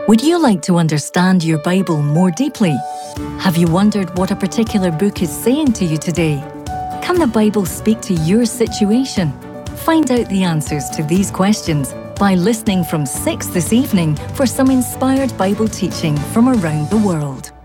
Would you like to understand your Bible more deeply? Have you wondered what a particular book is saying to you today? Can the Bible speak to your situation? Find out the answers to these questions by listening from 6 this evening for some inspired Bible teaching from around the world.